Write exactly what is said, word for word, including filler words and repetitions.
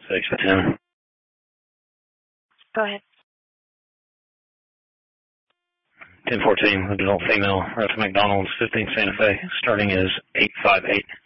Six to ten. Go ahead. ten fourteen, adult female, route to McDonald's, fifteen Santa Fe, starting is eight five eight.